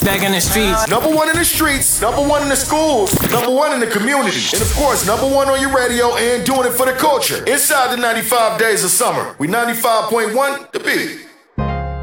back in the streets. Number one in the streets, number one in the schools, number one in the community, and of course, number one on your radio and doing it for the culture. Inside the 95 days of summer, we 95.1 The Beat.